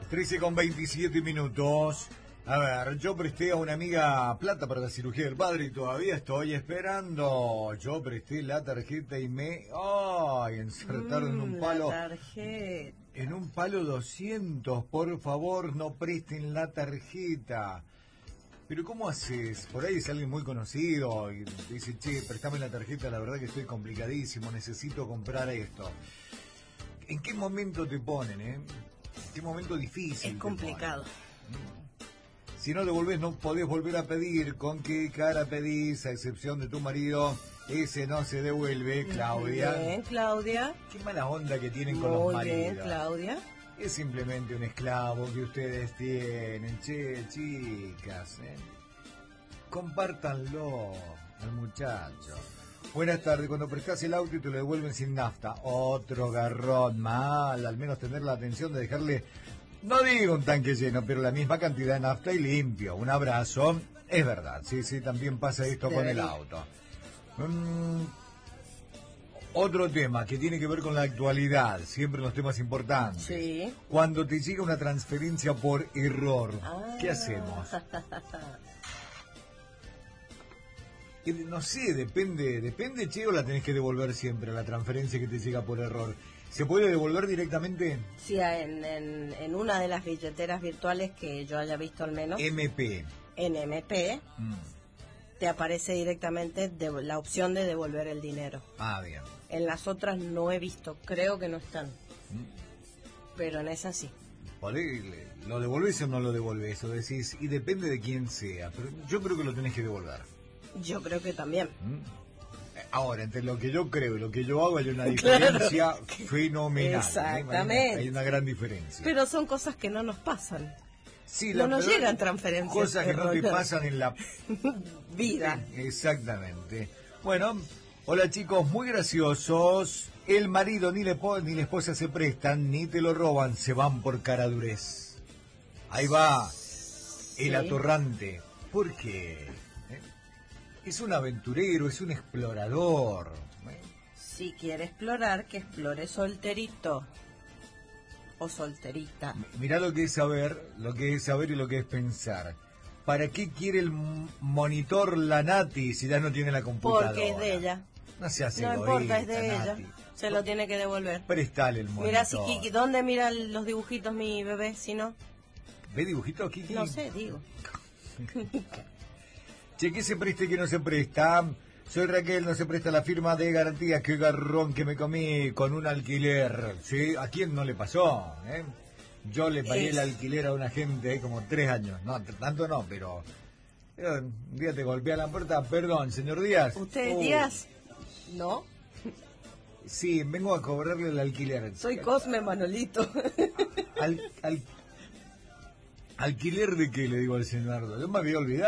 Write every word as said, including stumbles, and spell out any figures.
trece con veintisiete minutos. A ver, yo presté a una amiga plata para la cirugía del padre y todavía estoy esperando. Yo presté la tarjeta y me... ¡Ay! Insertaron en un palo... La tarjeta. En un palo doscientos. Por favor, no presten la tarjeta. Pero ¿cómo haces? Por ahí es alguien muy conocido y dice, che, préstame la tarjeta, la verdad que estoy complicadísimo, necesito comprar esto. ¿En qué momento te ponen, eh? ¿En qué momento difícil? Es complicado. Si no devolvés, no podés volver a pedir. ¿Con qué cara pedís? A excepción de tu marido, ese no se devuelve, Claudia. Bien, Claudia. Qué mala onda que tienen con Muy los maridos. bien, Claudia. Es simplemente un esclavo que ustedes tienen. Che, chicas, ¿eh? Compártanlo al muchacho. Buenas tardes, cuando prestás el auto y te lo devuelven sin nafta. Otro garrón, mal. Al menos tener la atención de dejarle, no digo un tanque lleno, pero la misma cantidad de nafta y limpio. Un abrazo. Es verdad, sí, sí, también pasa esto con el auto. Mm, otro tema que tiene que ver con la actualidad, siempre los temas importantes. Sí. Cuando te llega una transferencia por error, Ah. ¿qué hacemos? No sé, depende, depende, che, o la tenés que devolver siempre, la transferencia que te llega por error. ¿Se puede devolver directamente? Sí, en, en, en una de las billeteras virtuales que yo haya visto al menos, M P. en M P, Mm. te aparece directamente de, la opción de devolver el dinero. Ah, bien. En las otras no he visto, creo que no están. Mm. Pero en esa sí. Podés, ¿lo devolvés o no lo devolvés? O decís, y depende de quién sea, pero yo creo que lo tenés que devolver. Yo creo que también. Ahora, entre lo que yo creo y lo que yo hago hay una diferencia Claro. fenomenal. Exactamente. ¿eh? Hay, una, hay una gran diferencia. Pero son cosas que no nos pasan. Sí, no la- nos pero llegan transferencias. Cosas que no te erróneas. pasan en la Vida. Exactamente. Bueno, hola chicos, muy graciosos. El marido ni, le po- ni la esposa se prestan, ni te lo roban, se van por caradurez. Ahí va el Sí. atorrante. ¿Por qué? ¿Eh? Es un aventurero, es un explorador. ¿eh? Si quiere explorar, que explore solterito. O solterita. Mirá lo que es saber, lo que es saber y lo que es pensar. ¿Para qué quiere el m- monitor la Nati si ya no tiene la computadora? Porque es de ella. No se hace No egoísta, importa, es de Nati. ella. Se lo tiene que devolver. Prestale el monitor. Mira, si Kiki, ¿dónde mira los dibujitos mi bebé? Si no, ¿Ve dibujitos, Kiki? no sé, digo. Che, ¿qué se presta y qué no se presta? Soy Raquel, no se presta la firma de garantía. Qué garrón que me comí con un alquiler. ¿Sí? ¿A quién no le pasó? ¿Eh? Yo le pagué Es- el alquiler a una gente eh, como tres años. No, t- tanto no, pero... pero un día te golpea la puerta. Perdón, señor Díaz. ¿Ustedes Oh, Díaz? No. Sí, vengo a cobrarle el alquiler. Soy Cosme Manolito. Al, al- ¿Alquiler de qué? Le digo al señor. Yo me había olvidado.